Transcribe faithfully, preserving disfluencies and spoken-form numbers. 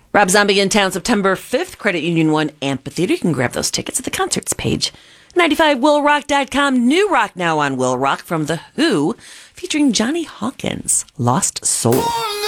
Rob Zombie in town September fifth, Credit Union one Amphitheater. You can grab those tickets at the concerts page. ninety-five will rock dot com. New rock now on Will Rock from The Who, featuring Johnny Hawkins, Lost Soul.